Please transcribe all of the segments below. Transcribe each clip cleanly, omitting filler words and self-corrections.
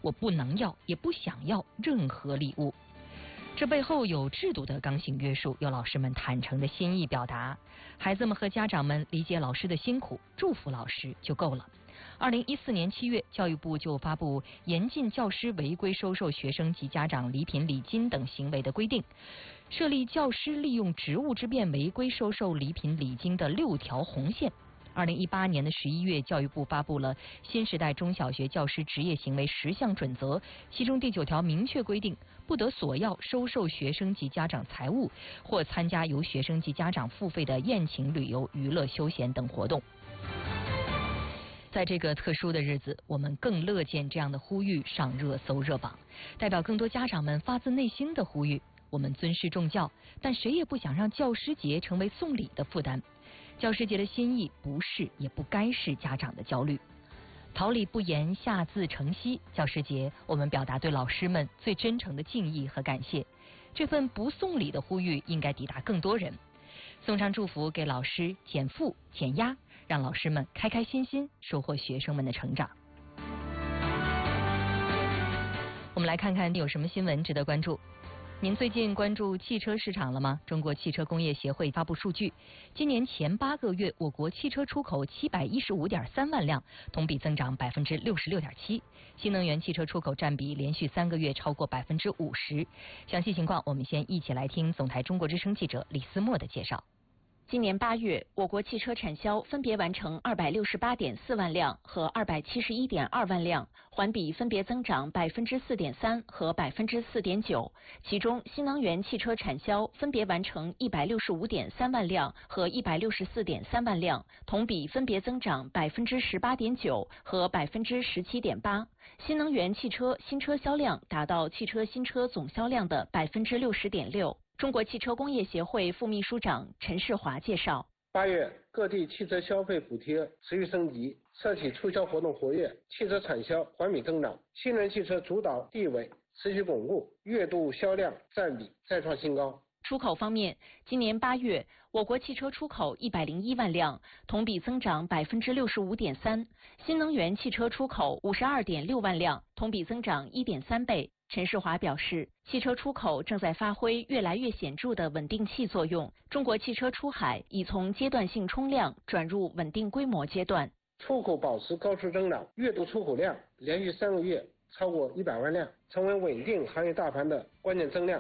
我不能要，也不想要任何礼物。这背后有制度的刚性约束，有老师们坦诚的心意表达，孩子们和家长们理解老师的辛苦，祝福老师就够了。2014年7月，教育部就发布严禁教师违规收受学生及家长礼品、礼金等行为的规定，设立教师利用职务之便违规收受礼品、礼金的6条红线。2018年11月，教育部发布了新时代中小学教师职业行为10项准则，其中第9条明确规定，不得索要、收受学生及家长财物，或参加由学生及家长付费的宴请、旅游、娱乐、休闲等活动。在这个特殊的日子，我们更乐见这样的呼吁上热搜热榜，代表更多家长们发自内心的呼吁。我们尊师重教，但谁也不想让教师节成为送礼的负担。教师节的心意不是也不该是家长的焦虑。桃李不言，下自成蹊。教师节，我们表达对老师们最真诚的敬意和感谢。这份不送礼的呼吁应该抵达更多人，送上祝福给老师，减负减压，让老师们开开心心收获学生们的成长。我们来看看有什么新闻值得关注。您最近关注汽车市场了吗？中国汽车工业协会发布数据，今年前8个月，我国汽车出口715.3万辆，同比增长66.7%，新能源汽车出口占比连续3个月超过50%。详细情况，我们先一起来听总台中国之声记者李思墨的介绍。 今年8月，我国汽车产销分别完成268.4万辆和271.2万辆，环比分别增长4.3%和4.9%。其中，新能源汽车产销分别完成165.3万辆和164.3万辆，同比分别增长18.9%和17.8%。新能源汽车新车销量达到汽车新车总销量的60.6%。中国汽车工业协会副秘书长陈世华介绍 ，8月各地汽车消费补贴持续升级，车企促销活动活跃，汽车产销环比增长，新能源汽车主导地位持续巩固，月度销量占比再创新高。 出口方面，今年8月，我国汽车出口101万辆，同比增长65.3%；新能源汽车出口52.6万辆，同比增长1.3倍。陈世华表示，汽车出口正在发挥越来越显著的稳定器作用，中国汽车出海已从阶段性冲量转入稳定规模阶段。 出口保持高速增长，月度出口量连续3个月超过100万辆，成为稳定行业大盘的关键增量。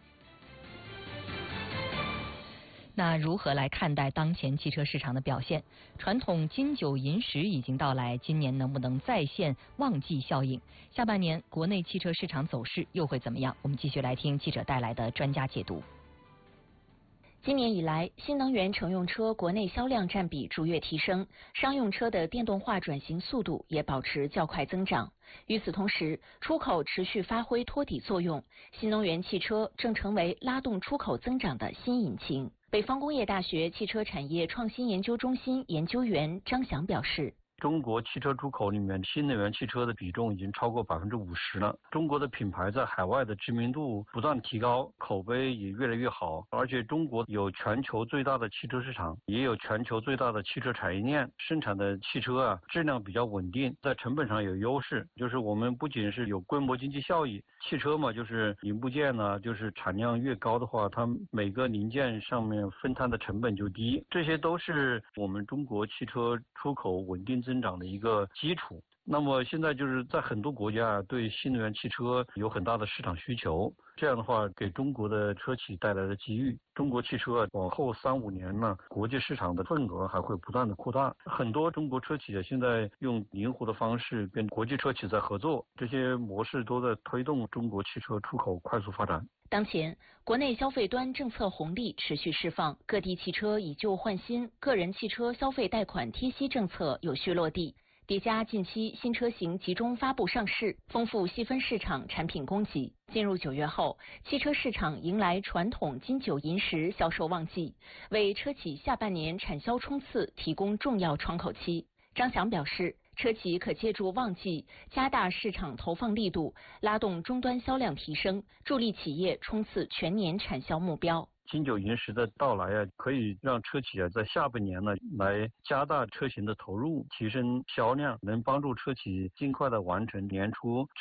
那如何来看待当前汽车市场的表现？传统金九银十已经到来，今年能不能再现旺季效应？下半年国内汽车市场走势又会怎么样？我们继续来听记者带来的专家解读。 今年以来，新能源乘用车国内销量占比逐月提升，商用车的电动化转型速度也保持较快增长。与此同时，出口持续发挥托底作用，新能源汽车正成为拉动出口增长的新引擎。北方工业大学汽车产业创新研究中心研究员张翔表示， 中国汽车出口里面新能源汽车的比重已经超过50%了。中国的品牌在海外的知名度不断提高，口碑也越来越好。而且中国有全球最大的汽车市场，也有全球最大的汽车产业链，生产的汽车质量比较稳定，在成本上有优势。就是我们不仅是有规模经济效益，汽车嘛，就是零部件就是产量越高的话，它每个零件上面分摊的成本就低，这些都是我们中国汽车出口稳定增长的一个基础。那么现在就是在很多国家对新能源汽车有很大的市场需求，这样的话给中国的车企带来了机遇。中国汽车往后3-5年呢，国际市场的份额还会不断的扩大。很多中国车企现在用灵活的方式跟国际车企在合作，这些模式都在推动中国汽车出口快速发展。 当前，国内消费端政策红利持续释放，各地汽车以旧换新，个人汽车消费贷款贴息政策有序落地。叠加近期新车型集中发布上市，丰富细分市场产品供给。进入9月后，汽车市场迎来传统金九银十销售旺季，为车企下半年产销冲刺提供重要窗口期。张翔表示，车企可借助旺季加大市场投放力度，拉动终端销量提升，助力企业冲刺全年产销目标。 金九银十的到来可以让车企在下半年来加大车型的投入，提升销量，能帮助车企尽快的完成年初